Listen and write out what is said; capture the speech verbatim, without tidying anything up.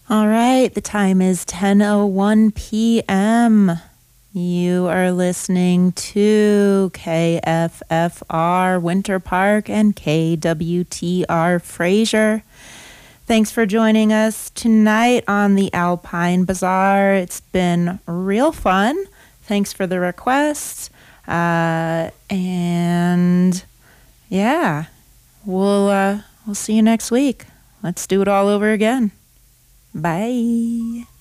All right, the time is ten oh one p.m. You are listening to K F F R Winter Park and K W T R Fraser. Thanks for joining us tonight on the Alpine Bazaar. It's been real fun. Thanks for the requests. Uh, and yeah, we'll uh, we'll see you next week. Let's do it all over again. Bye.